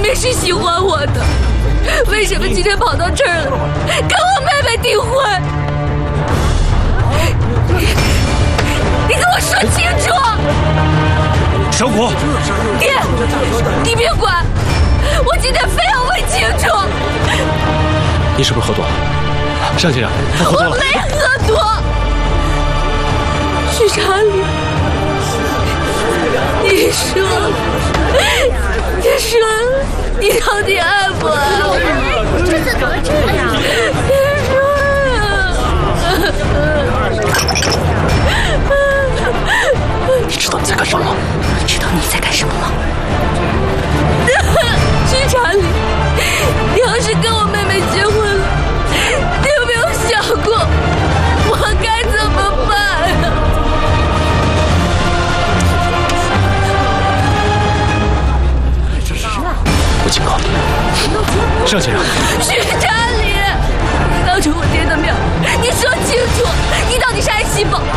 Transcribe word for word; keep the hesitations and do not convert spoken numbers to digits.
明是喜欢我的，为什么今天跑到这儿来跟我妹妹订婚？你跟我说清楚！ 小谷， 爹，你别管，我今天非要问清楚。 你是不是喝多了？尚先生，他喝多了。 我没喝多。许查理，你说，你说，你到底爱不爱我？ 这怎么这样？ 你说呀！ 你知道你在干什么吗？ 知道你在干什么吗？许查理，你要是跟我妹妹结婚了，你有没有想过我该怎么办啊？ 我警告你，尚先生。 许查理，当着我爹的面，你说清楚，你到底是爱惜宝